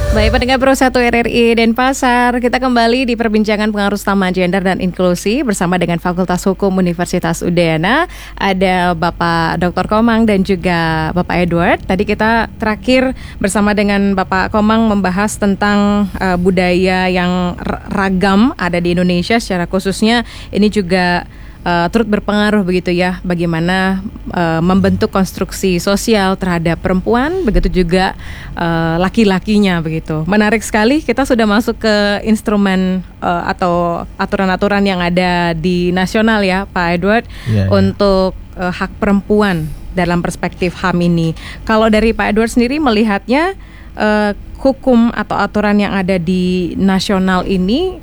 Baik, pendengar Pro 1 RRI Denpasar, kita kembali di perbincangan pengaruh utama gender dan inklusi bersama dengan Fakultas Hukum Universitas Udayana. Ada Bapak Dr. Komang dan juga Bapak Edward. Tadi kita terakhir bersama dengan Bapak Komang membahas tentang budaya yang ragam ada di Indonesia, secara khususnya ini juga turut berpengaruh begitu ya, bagaimana membentuk konstruksi sosial terhadap perempuan, begitu juga laki-lakinya begitu. Menarik sekali, kita sudah masuk ke instrumen atau aturan-aturan yang ada di nasional ya Pak Edward, untuk hak perempuan dalam perspektif HAM ini. Kalau dari Pak Edward sendiri melihatnya hukum atau aturan yang ada di nasional ini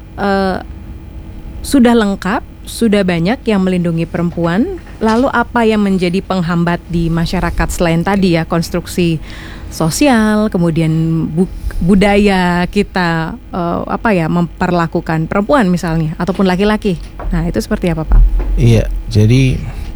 sudah lengkap, sudah banyak yang melindungi perempuan. Lalu apa yang menjadi penghambat di masyarakat selain tadi ya, konstruksi sosial, kemudian budaya kita memperlakukan perempuan misalnya ataupun laki-laki. Nah, itu seperti apa Pak? Iya, jadi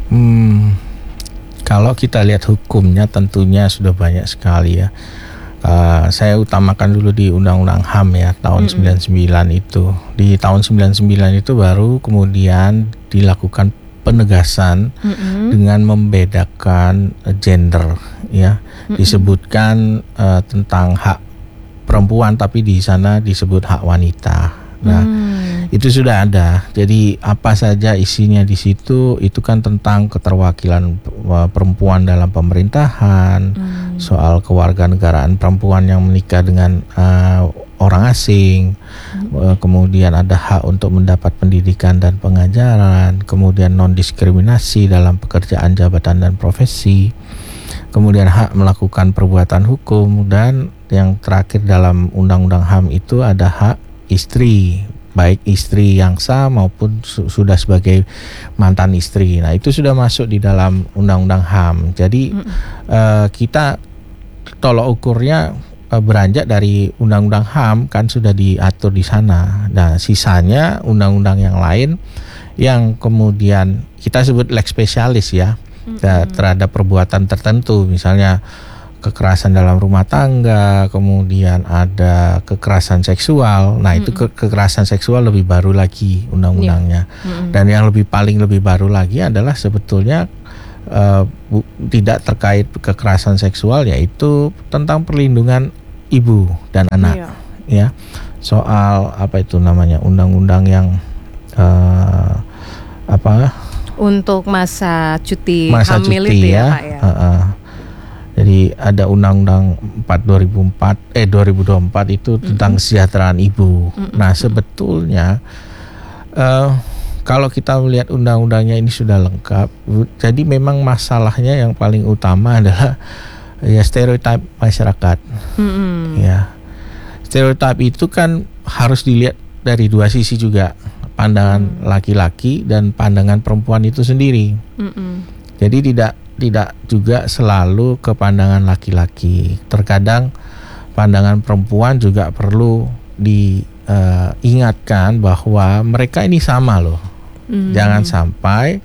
kalau kita lihat hukumnya tentunya sudah banyak sekali ya. Saya utamakan dulu di Undang-Undang HAM ya, tahun 99 itu. Di tahun 99 itu baru kemudian dilakukan penegasan dengan membedakan gender ya. Disebutkan tentang hak perempuan tapi di sana disebut hak wanita. Nah, itu sudah ada. Jadi apa saja isinya di situ itu kan tentang keterwakilan perempuan dalam pemerintahan, soal kewarganegaraan perempuan yang menikah dengan orang asing, kemudian ada hak untuk mendapat pendidikan dan pengajaran, kemudian non-diskriminasi dalam pekerjaan, jabatan dan profesi, kemudian hak melakukan perbuatan hukum, dan yang terakhir dalam Undang-Undang HAM itu ada hak istri, baik istri yang sah maupun sudah sebagai mantan istri. Nah, itu sudah masuk di dalam Undang-Undang HAM. Jadi kita tolok ukurnya beranjak dari Undang-Undang HAM kan sudah diatur di sana. Nah, sisanya undang-undang yang lain yang kemudian kita sebut lex specialis ya, terhadap perbuatan tertentu, misalnya kekerasan dalam rumah tangga, kemudian ada kekerasan seksual. Nah, itu kekerasan seksual lebih baru lagi undang-undangnya. Dan yang paling lebih baru lagi adalah sebetulnya tidak terkait kekerasan seksual, yaitu tentang perlindungan ibu dan anak. Ya. Soal apa itu namanya? Undang-undang yang untuk masa cuti hamil itu ya, Pak ya. Jadi ada Undang-Undang 2024 itu tentang kesejahteraan ibu. Nah, sebetulnya kalau kita melihat undang-undangnya ini sudah lengkap. Jadi memang masalahnya yang paling utama adalah ya stereotip masyarakat. Ya. Stereotip itu kan harus dilihat dari dua sisi juga, pandangan laki-laki dan pandangan perempuan itu sendiri. Jadi tidak juga selalu ke pandangan laki-laki. Terkadang pandangan perempuan juga perlu diingatkan bahwa mereka ini sama loh. Jangan sampai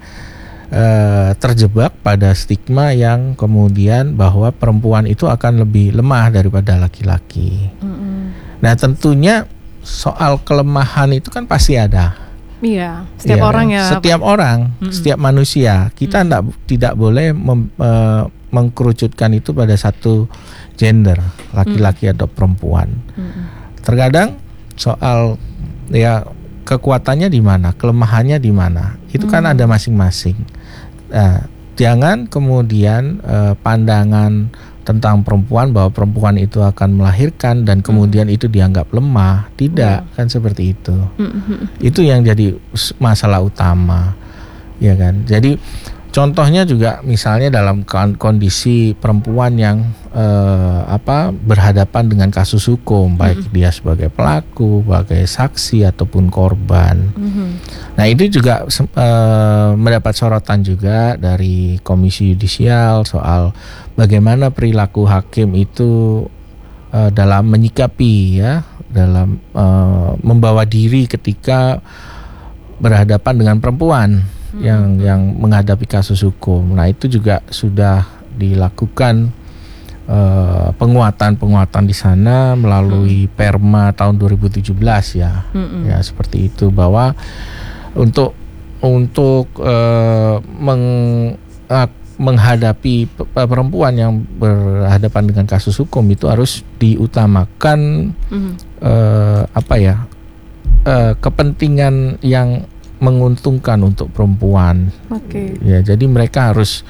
terjebak pada stigma yang kemudian bahwa perempuan itu akan lebih lemah daripada laki-laki. Nah, tentunya soal kelemahan itu kan pasti ada. Iya, setiap orang ya. Setiap orang, setiap manusia. Kita tidak boleh mengkerucutkan itu pada satu gender, laki-laki atau perempuan. Terkadang soal ya kekuatannya di mana, kelemahannya di mana, itu kan ada masing-masing. Nah, jangan kemudian pandangan tentang perempuan bahwa perempuan itu akan melahirkan dan kemudian itu dianggap lemah. Tidak, kan seperti itu. Itu yang jadi masalah utama, ya kan. Jadi contohnya juga misalnya dalam kondisi perempuan yang berhadapan dengan kasus hukum, baik dia sebagai pelaku, sebagai saksi ataupun korban. Nah, itu juga mendapat sorotan juga dari Komisi Yudisial soal bagaimana perilaku hakim itu dalam menyikapi ya, dalam membawa diri ketika berhadapan dengan perempuan yang menghadapi kasus hukum. Nah, itu juga sudah dilakukan penguatan di sana melalui Perma tahun 2017 ya. Ya seperti itu, bahwa untuk menghadapi perempuan yang berhadapan dengan kasus hukum itu harus diutamakan kepentingan yang menguntungkan untuk perempuan. Ya, jadi mereka harus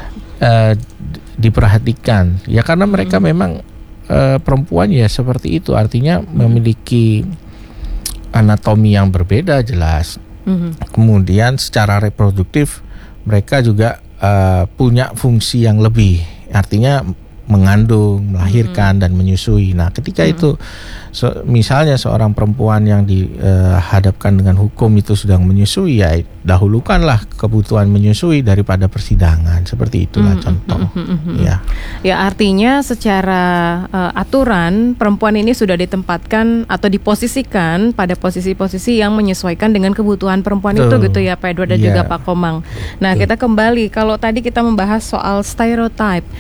diperhatikan ya, karena mereka memang perempuan ya seperti itu, artinya memiliki anatomi yang berbeda jelas. Kemudian secara reproduktif mereka juga punya fungsi yang lebih, artinya mengandung, melahirkan dan menyusui. Nah, ketika itu misalnya seorang perempuan yang dihadapkan dengan hukum itu sedang menyusui, ya dahulukanlah kebutuhan menyusui daripada persidangan. Seperti itulah contoh. Ya, artinya secara aturan perempuan ini sudah ditempatkan atau diposisikan pada posisi-posisi yang menyesuaikan dengan kebutuhan perempuan itu gitu ya, Pak Edward dan juga Pak Komang. Nah, kita kembali, kalau tadi kita membahas soal stereotype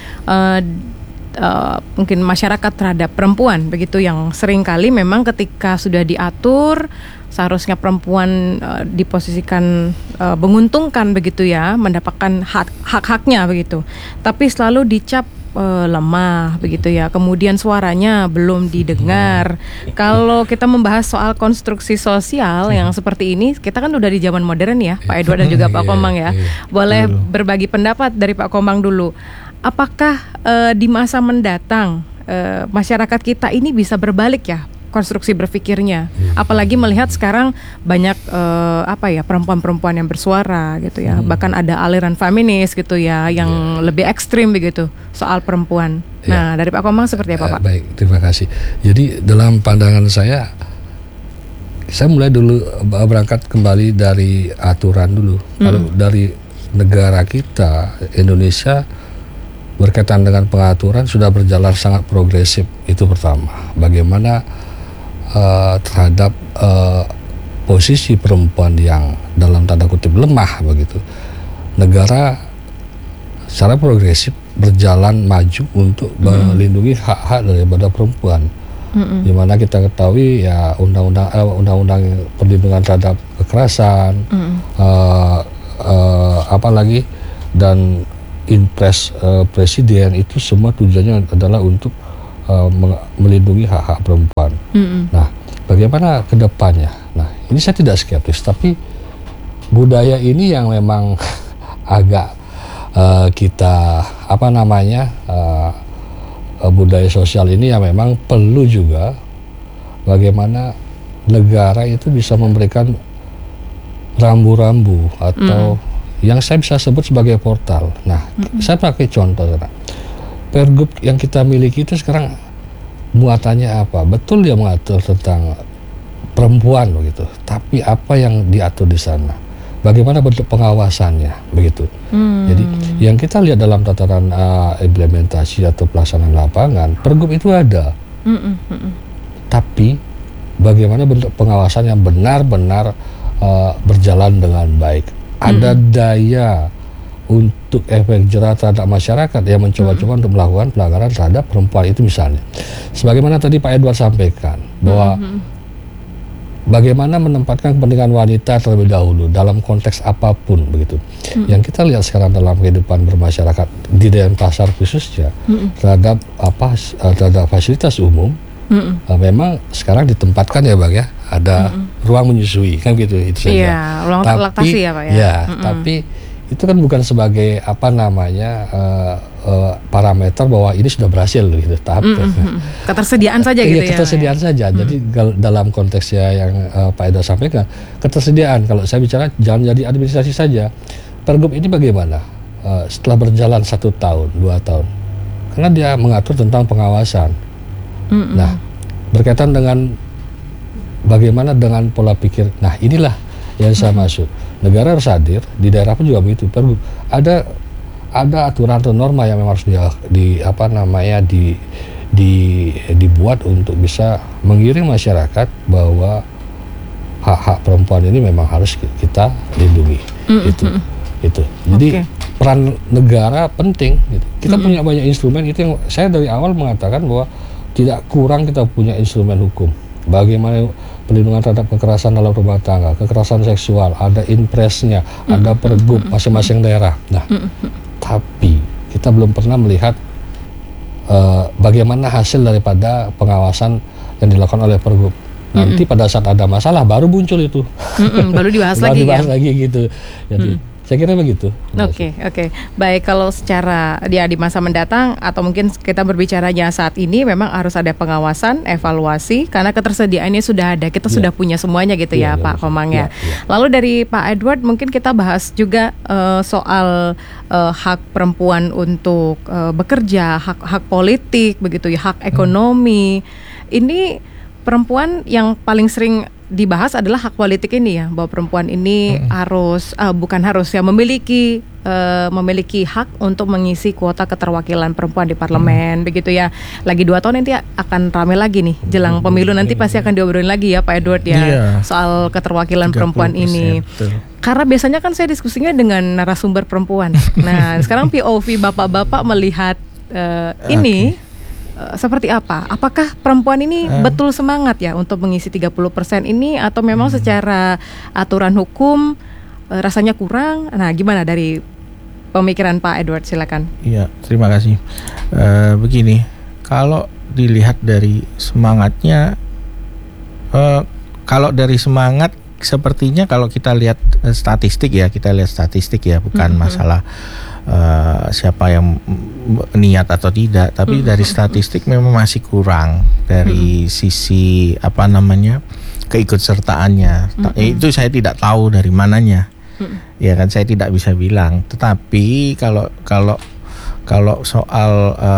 mungkin masyarakat terhadap perempuan begitu, yang sering kali memang ketika sudah diatur seharusnya perempuan diposisikan menguntungkan begitu ya, mendapatkan hak-haknya begitu, tapi selalu dicap lemah begitu ya, kemudian suaranya belum didengar. Kalau kita membahas soal konstruksi sosial yang seperti ini, kita kan udah di zaman modern ya, Pak Edward dan juga Pak Komang ya. Boleh berbagi pendapat dari Pak Komang dulu. Apakah di masa mendatang masyarakat kita ini bisa berbalik ya konstruksi berpikirnya? Apalagi melihat sekarang banyak perempuan-perempuan yang bersuara gitu ya, bahkan ada aliran feminis gitu ya yang lebih ekstrim begitu soal perempuan. Nah, dari Pak Komang seperti apa, Pak? Baik, terima kasih. Jadi dalam pandangan saya mulai dulu berangkat kembali dari aturan dulu. Kalau dari negara kita Indonesia berkaitan dengan pengaturan sudah berjalan sangat progresif, itu pertama. Bagaimana terhadap posisi perempuan yang dalam tanda kutip lemah begitu, negara secara progresif berjalan maju untuk melindungi hak-hak daripada perempuan. Di mana kita ketahui ya undang-undang perlindungan terhadap kekerasan, apalagi dan Impres presiden itu semua tujuannya adalah untuk melindungi hak-hak perempuan. Nah, bagaimana ke depannya? Nah, ini saya tidak skeptis, tapi budaya ini yang memang agak kita budaya sosial ini yang memang perlu juga bagaimana negara itu bisa memberikan rambu-rambu atau yang saya bisa sebut sebagai portal. Nah, saya pakai contoh, Pergub yang kita miliki itu sekarang muatannya apa? Betul dia mengatur tentang perempuan begitu, tapi apa yang diatur di sana? Bagaimana bentuk pengawasannya begitu? Jadi yang kita lihat dalam tataran implementasi atau pelaksanaan lapangan, Pergub itu ada, tapi bagaimana bentuk pengawasan yang benar-benar berjalan dengan baik? Ada daya untuk efek jerah terhadap masyarakat yang mencoba-coba untuk melakukan pelanggaran terhadap perempuan itu misalnya. Sebagaimana tadi Pak Edward sampaikan bahwa bagaimana menempatkan kepentingan wanita terlebih dahulu dalam konteks apapun begitu. Yang kita lihat sekarang dalam kehidupan bermasyarakat di Denpasar khususnya terhadap fasilitas umum, memang sekarang ditempatkan ya Bang ya, ada ruang menyusui kan gitu, itu saja. Iya, ruang laktasi ya Pak ya. Ya, tapi itu kan bukan sebagai parameter bahwa ini sudah berhasil gitu, tahap ketersediaan saja gitu ya. Ketersediaan saja. Jadi dalam konteksnya yang Pak Eda sampaikan, ketersediaan, kalau saya bicara jangan jadi administrasi saja. Pergub ini bagaimana setelah berjalan 1 tahun, 2 tahun, karena dia mengatur tentang pengawasan. Nah, berkaitan dengan bagaimana dengan pola pikir. Nah, inilah yang saya maksud. Negara harus hadir, di daerah pun juga begitu. Ada aturan atau norma yang memang harus dibuat untuk bisa mengiring masyarakat bahwa hak-hak perempuan ini memang harus kita lindungi. Itu. Jadi peran negara penting gitu. Kita punya banyak instrumen, itu yang saya dari awal mengatakan bahwa tidak kurang kita punya instrumen hukum. Bagaimana pelindungan terhadap kekerasan dalam rumah tangga, kekerasan seksual, ada impresnya, ada pergub masing-masing daerah. Nah, tapi kita belum pernah melihat bagaimana hasil daripada pengawasan yang dilakukan oleh pergub. Nanti pada saat ada masalah baru muncul itu, baru dibahas baru lagi dibahas ya. lagi gitu. Jadi saya kira begitu. Oke. Baik, kalau secara di masa mendatang atau mungkin kita berbicaranya saat ini memang harus ada pengawasan, evaluasi karena ketersediaannya sudah ada. Kita sudah punya semuanya gitu ya, Pak Komang ya. Lalu dari Pak Edward mungkin kita bahas juga soal hak perempuan untuk bekerja, hak politik begitu ya, hak ekonomi. Ini perempuan yang paling sering dibahas adalah hak politik ini ya, bahwa perempuan ini memiliki hak untuk mengisi kuota keterwakilan perempuan di parlemen begitu ya. Lagi 2 tahun nanti akan ramai lagi nih jelang pemilu, nanti pasti akan diobrolin lagi ya Pak Edward ya, soal keterwakilan perempuan ini. Betul. Karena biasanya kan saya diskusinya dengan narasumber perempuan. Nah sekarang POV bapak-bapak melihat ini seperti apa? Apakah perempuan ini betul semangat ya untuk mengisi 30% ini, atau memang secara aturan hukum rasanya kurang? Nah, gimana dari pemikiran Pak Edward? Silakan. Iya, terima kasih. Begini, kalau dilihat dari semangatnya, kalau dari semangat sepertinya kalau kita lihat statistik ya, bukan masalah siapa yang niat atau tidak, tapi dari statistik memang masih kurang dari sisi keikutsertaannya. Itu saya tidak tahu dari mananya, ya kan, saya tidak bisa bilang. Tetapi kalau soal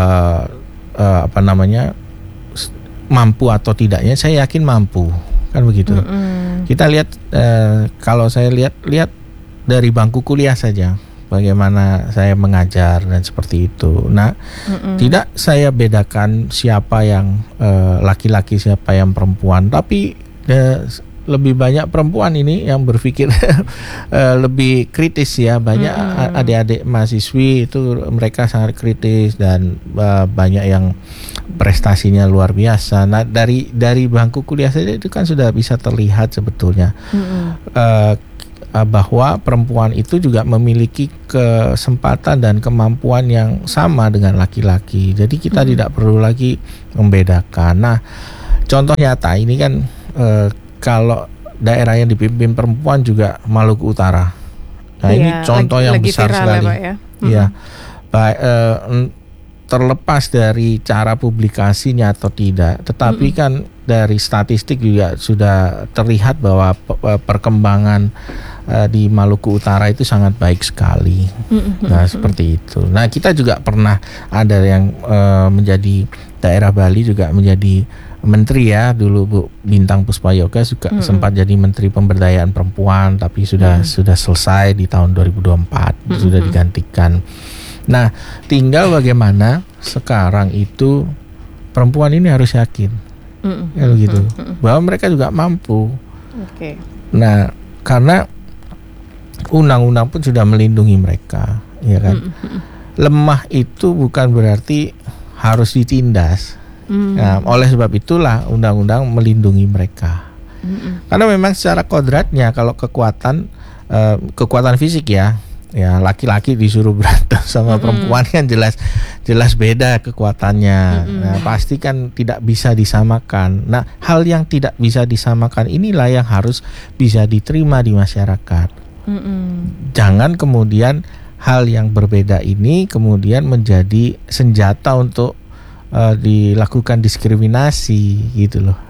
mampu atau tidaknya, saya yakin mampu, kan begitu. Kita lihat kalau saya lihat dari bangku kuliah saja, bagaimana saya mengajar dan seperti itu. Nah, tidak saya bedakan siapa yang laki-laki, siapa yang perempuan, tapi lebih banyak perempuan ini yang berpikir lebih kritis ya. Banyak adik-adik mahasiswi itu mereka sangat kritis dan banyak yang prestasinya luar biasa. Nah, dari bangku kuliah saja itu kan sudah bisa terlihat sebetulnya bahwa perempuan itu juga memiliki kesempatan dan kemampuan yang sama dengan laki-laki. Jadi kita tidak perlu lagi membedakan. Nah, contoh nyata ini kan kalau daerah yang dipimpin perempuan juga Maluku Utara. Nah, ini contoh yang besar sekali. Ya, baik, terlepas dari cara publikasinya atau tidak, tetapi kan dari statistik juga sudah terlihat bahwa perkembangan di Maluku Utara itu sangat baik sekali. Nah, seperti itu. Nah, kita juga pernah ada yang menjadi daerah Bali juga menjadi menteri ya, dulu Bu Bintang Puspayoga juga sempat jadi menteri pemberdayaan perempuan, tapi sudah selesai di tahun 2024, sudah digantikan. Nah, tinggal bagaimana sekarang itu perempuan ini harus yakin, ya begitu, bahwa mereka juga mampu. Nah, karena undang-undang pun sudah melindungi mereka, ya kan. Lemah itu bukan berarti harus ditindas. Nah, oleh sebab itulah undang-undang melindungi mereka. Karena memang secara kodratnya kalau kekuatan fisik ya laki-laki disuruh berantem sama perempuan kan jelas beda kekuatannya. Nah, pasti kan tidak bisa disamakan. Nah, hal yang tidak bisa disamakan inilah yang harus bisa diterima di masyarakat. Jangan kemudian hal yang berbeda ini kemudian menjadi senjata untuk dilakukan diskriminasi gitu loh.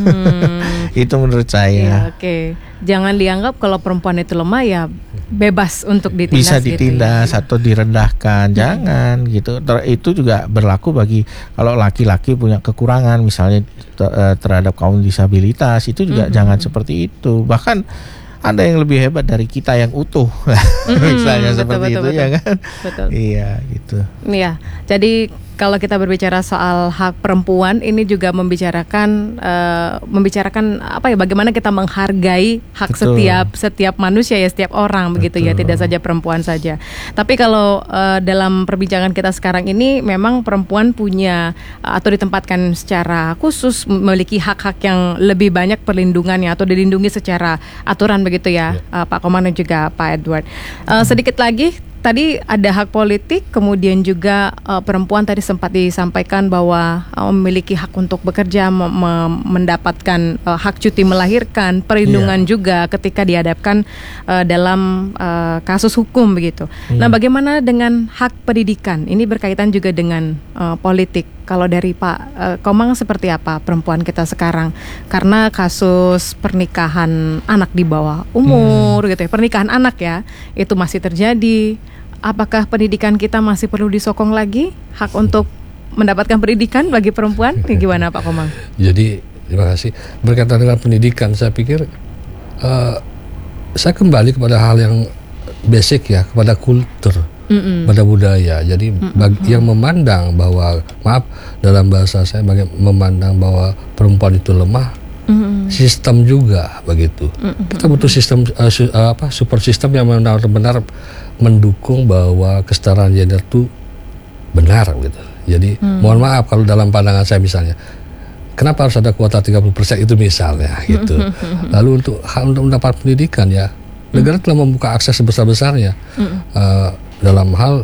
Itu menurut saya. Ya, jangan dianggap kalau perempuan itu lemah ya bebas untuk ditindas. Bisa ditindas gitu, atau direndahkan. Jangan gitu. Itu juga berlaku bagi kalau laki-laki punya kekurangan misalnya terhadap kaum disabilitas, itu juga jangan seperti itu. Bahkan ada yang lebih hebat dari kita yang utuh, misalnya seperti itu, ya kan? Betul. Iya, gitu. Iya, jadi kalau kita berbicara soal hak perempuan, ini juga membicarakan apa ya, bagaimana kita menghargai hak Betul. setiap manusia ya, setiap orang begitu ya, tidak saja perempuan saja. Tapi kalau dalam perbincangan kita sekarang ini memang perempuan punya atau ditempatkan secara khusus memiliki hak-hak yang lebih banyak perlindungannya atau dilindungi secara aturan begitu ya, Pak Komang dan juga Pak Edward. Sedikit lagi, tadi ada hak politik, kemudian juga perempuan tadi sempat disampaikan bahwa memiliki hak untuk bekerja, mendapatkan hak cuti melahirkan, perlindungan juga ketika dihadapkan dalam kasus hukum begitu. Nah, bagaimana dengan hak pendidikan? Ini berkaitan juga dengan politik. Kalau dari Pak Komang seperti apa perempuan kita sekarang? Karena kasus pernikahan anak di bawah umur gitu ya, pernikahan anak ya, itu masih terjadi. Apakah pendidikan kita masih perlu disokong lagi hak untuk mendapatkan pendidikan bagi perempuan? Gimana Pak Komang? Jadi terima kasih. Berkaitan dengan pendidikan, saya pikir saya kembali kepada hal yang basic ya, kepada kultur, pada budaya. Jadi yang memandang bahwa, maaf dalam bahasa saya, memandang bahwa perempuan itu lemah, sistem juga begitu. Kita butuh sistem support system yang benar-benar mendukung bahwa kesetaraan gender itu benar gitu. Jadi mohon maaf kalau dalam pandangan saya misalnya, kenapa harus ada kuota 30% itu misalnya gitu. Lalu untuk mendapat pendidikan ya, negara telah membuka akses sebesar-besarnya dalam hal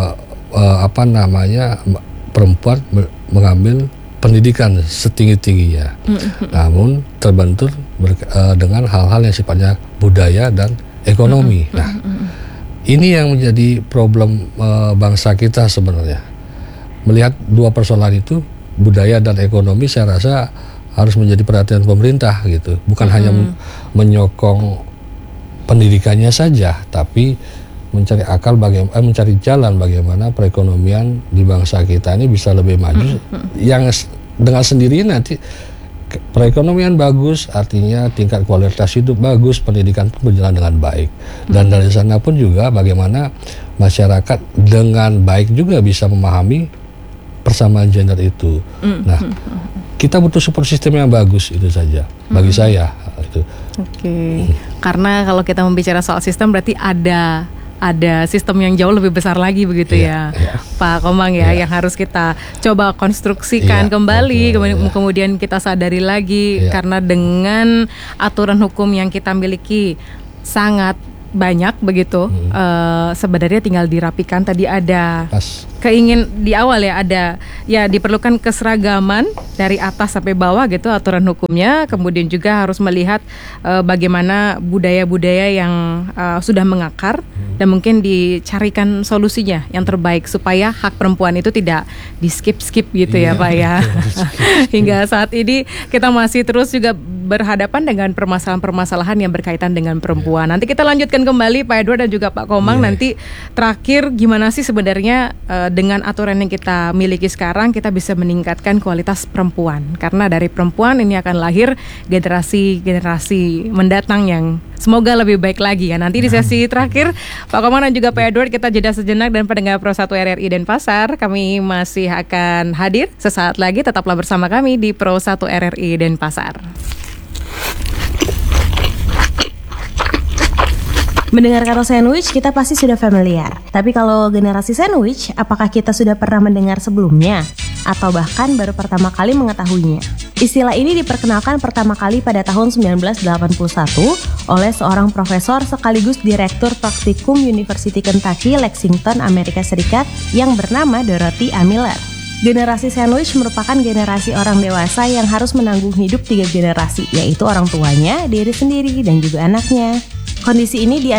perempuan mengambil pendidikan setinggi-tingginya. Namun terbentur dengan hal-hal yang sifatnya budaya dan ekonomi. Nah, ini yang menjadi problem bangsa kita sebenarnya. Melihat dua persoalan itu, budaya dan ekonomi, saya rasa harus menjadi perhatian pemerintah gitu. Bukan hanya menyokong pendidikannya saja, tapi mencari mencari jalan bagaimana perekonomian di bangsa kita ini bisa lebih maju. Yang dengan sendirinya nanti perekonomian bagus, artinya tingkat kualitas hidup bagus, pendidikan pun berjalan dengan baik. Dan dari sana pun juga bagaimana masyarakat dengan baik juga bisa memahami persamaan gender itu. Nah, kita butuh support system yang bagus, itu saja bagi saya itu. Oke. Karena kalau kita membicara soal sistem berarti ada sistem yang jauh lebih besar lagi begitu ya, Pak Komang ya, yang harus kita coba konstruksikan kembali, kemudian kita sadari lagi, karena dengan aturan hukum yang kita miliki sangat banyak begitu, sebenarnya tinggal dirapikan. Tadi ada di awal ya, ada ya diperlukan keseragaman dari atas sampai bawah gitu aturan hukumnya, kemudian juga harus melihat bagaimana budaya-budaya yang sudah mengakar dan mungkin dicarikan solusinya yang terbaik supaya hak perempuan itu tidak di skip gitu ya Pak ya. Hingga saat ini kita masih terus juga berhadapan dengan permasalahan-permasalahan yang berkaitan dengan perempuan. Nanti kita lanjutkan kembali Pak Edward dan juga Pak Komang. Nanti terakhir gimana sih sebenarnya dengan aturan yang kita miliki sekarang kita bisa meningkatkan kualitas perempuan, karena dari perempuan ini akan lahir generasi mendatang yang semoga lebih baik lagi ya. Nanti di sesi terakhir Pak Komang dan juga Pak Edward, kita jeda sejenak, dan pendengar Pro 1 RRI Denpasar, kami masih akan hadir sesaat lagi. Tetaplah bersama kami di Pro 1 RRI Denpasar. Mendengar kata sandwich, kita pasti sudah familiar. Tapi kalau generasi sandwich, apakah kita sudah pernah mendengar sebelumnya? Atau bahkan baru pertama kali mengetahuinya? Istilah ini diperkenalkan pertama kali pada tahun 1981 oleh seorang profesor sekaligus direktur praktikum University Kentucky, Lexington, Amerika Serikat yang bernama Dorothy A. Miller. Generasi sandwich merupakan generasi orang dewasa yang harus menanggung hidup 3 generasi, yaitu orang tuanya, diri sendiri, dan juga anaknya. Kondisi ini